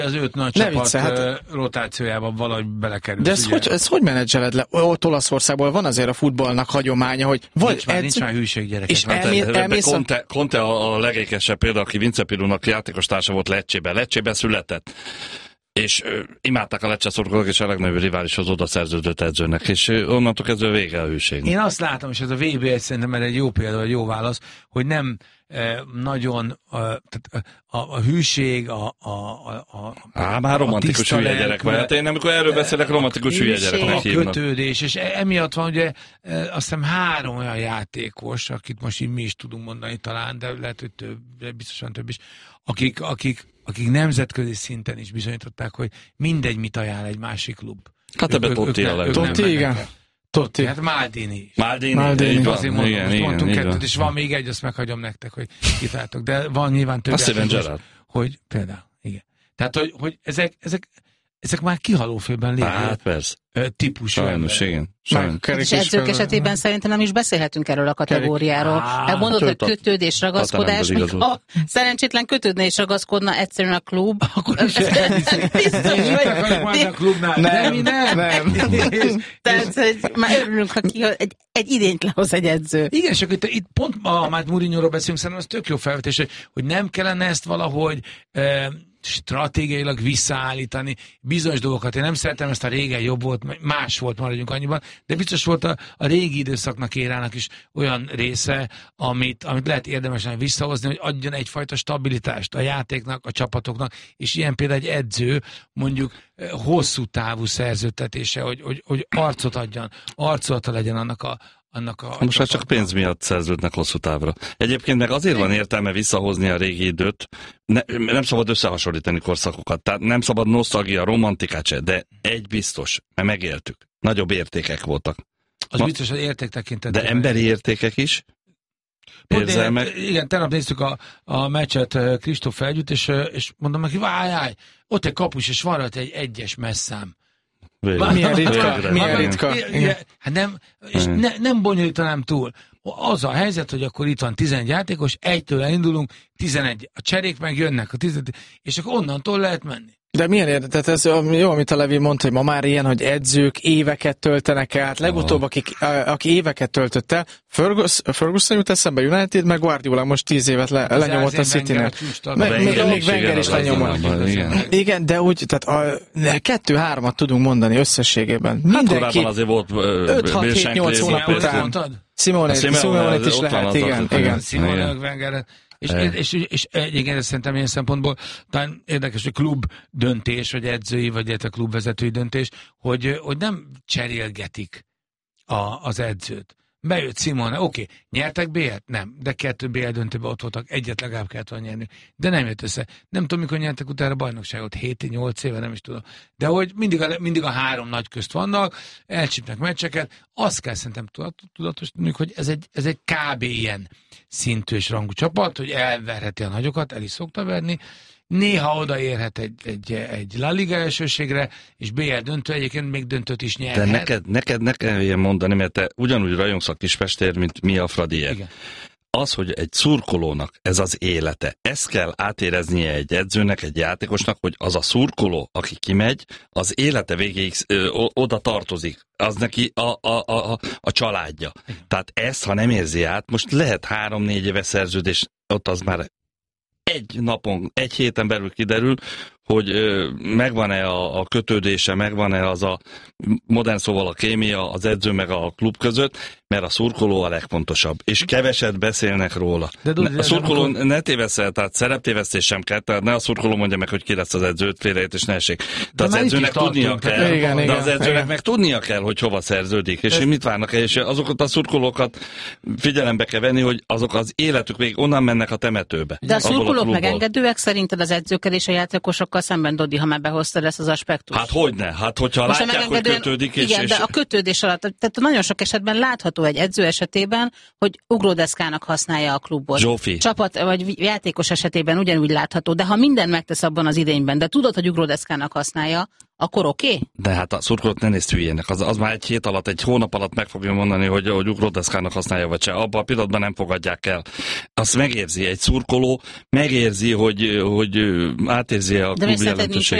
az 5 nagy csapat rotációjában valahogy belekerül. De ezt hogy menedzseled le? Ott Olaszországból van azért a futballnak hagyománya, hogy nincs már hűség, gyerekek. És Conte a legékesebb példa, aki Vince Pirúnak játékos társa volt Lecce-be született. És imádták a Lecce szurkolók, és a legnagyobb riválishoz oda szerződött edzőnek, és onnantól kezdve vége a hűség. Én azt látom, és ez a VB szerintem egy jó példa, egy jó válasz, hogy nem nagyon a hűség, már romantikus hülye gyerek vagy. Hát én amikor erről beszélek, romantikus hülye gyereknek hívnak. A kötődés, és emiatt van ugye azt hiszem 3 olyan játékos, akit most így mi is tudunk mondani talán, de lehet, hogy több, biztosan több is, akik nemzetközi szinten is bizonyították, hogy mindegy, mit ajánl egy másik klub. Hát ebbe Totti, igen. Totti. Hát Maldini. Azért mondtunk kettőt, és van még egy, azt meghagyom nektek, hogy kitaláltok. De van nyilván több. Hogy például, igen. Tehát, hogy ezek már kihalófőben lévő típusú. Sajnos, igen. És edzők esetében szerintem nem is beszélhetünk erről a kategóriáról. Mondod, hogy kötődés, ragaszkodás, még ha szerencsétlen kötődne és ragaszkodna egyszerűen a klub. Akkor is biztos vagy. A klubnál. Nem. Tehát, hogy már örülünk, ha egy idényt lehoz egy edző. Igen, és akkor itt pont, ha már Mourinho-ról beszélünk, szerintem az tök jó felvetés, hogy nem kellene ezt valahogy stratégiailag visszaállítani bizonyos dolgokat. Én nem szeretem ezt a régen jobb volt, más volt, maradjunk annyiban, de biztos volt a régi időszaknak, érának is olyan része, amit lehet érdemesen visszahozni, hogy adjon egyfajta stabilitást a játéknak, a csapatoknak, és ilyen például egy edző mondjuk hosszú távú szerződtetése, hogy arcot adjan, arcolata legyen annak a most már csak pénz miatt szerződnek hosszú távra. Egyébként meg azért van értelme visszahozni a régi időt, nem szabad összehasonlítani korszakokat, tehát nem szabad nosztalgia, romantikát se, de egy biztos, mert megéltük. Nagyobb értékek voltak. Az biztos, hogy érték tekintetében. De emberi értékek is. Igen, tegnap néztük a meccset Kristóf együtt, és mondom neki, várjál, ott egy kapus, és van rajta egy 1-es messzám. Milyen ritka. Hát nem bonyolítanám túl. Az a helyzet, hogy akkor itt van 11 játékos, 1-től elindulunk, 11, a cserék meg jönnek, a 11, és akkor onnantól lehet menni. De milyen érdekes, ez jó, amit a Levi mondta, hogy ma már ilyen, hogy edzők éveket töltenek át, legutóbb, aki éveket töltött el, Ferguson jut eszembe, United, meg Guardiola most 10 évet lenyomott a Citynél. Még Wenger is lenyomott. Igen, de úgy, tehát 2-3-at tudunk mondani összességében. Mindenki 5-6-7-8 hónap után. Simone is lehet, igen. Simone, Wenger. És egyébként szerintem ilyen szempontból talán érdekes, hogy klub döntés, vagy edzői, vagy a klubvezetői döntés, hogy nem cserélgetik az edzőt. Bejött Simone, oké, nyertek BL-t? Nem, de 2 BL döntőben ott voltak, egyet legalább kellett volna nyerni. De nem jött össze. Nem tudom, mikor nyertek utána a bajnokságot, 7-8 éve, nem is tudom. De hogy mindig a 3 nagy közt vannak, elcsípnek meccseket, azt kell szerintem tudatosítani, hogy ez egy kb. Ilyen szintű és rangú csapat, hogy elverheti a nagyokat, el is szokta verni, néha odaérhet egy La Liga elsőségre, és BL döntő, egyébként még döntőt is nyerhet. De neked ne kell ilyen mondani, mert te ugyanúgy rajongsz a Kispestért, mint mi a Fradiért. Igen. Az, hogy egy szurkolónak ez az élete, ezt kell átéreznie egy edzőnek, egy játékosnak, hogy az a szurkoló, aki kimegy, az élete végéig oda tartozik. Az neki a családja. Igen. Tehát ezt, ha nem érzi át, most lehet 3-4 éves szerződés, ott az már egy héten belül kiderül, hogy megvan-e a kötődése, megvan-e az a modern szóval a kémia az edző meg a klub között, mert a szurkoló a legfontosabb. És keveset beszélnek róla. A szurkoló ne tévesszel, tehát szereptévesztés sem kell, tehát ne a szurkoló mondja meg, hogy ki lesz az edzőt, félreértés ne esik. De az edzőnek tudnia kell, de az edzőnek meg tudnia kell, hogy hova szerződik, és mit várnak el, és azokat a szurkolókat figyelembe kell venni, hogy azok az életük végig onnan mennek a temetőbe. De a szurkolók megengedőek szerinted az edzőkkel és a játékosokkal szemben, Dodi, ha már behoztad ezt az aspektust? Hát hogyne, hogyha látják, hogy kötődik. Igen, de a kötődés alatt, tehát nagyon sok esetben látható, látható egy edző esetében, hogy ugródeszkának használja a klubot. Zsófi. Csapat vagy játékos esetében ugyanúgy látható, de ha minden megtesz abban az idényben, de tudod, hogy ugródeszkának használja, akkor oké? De hát a szurkolót ne nézd hülyének. Az már egy hét alatt, egy hónap alatt meg fogja mondani, hogy ugródeszkának használja, vagy se. Abban a pillanatban nem fogadják el. Azt megérzi egy szurkoló, megérzi, hogy átérzi a klub jelentőségét.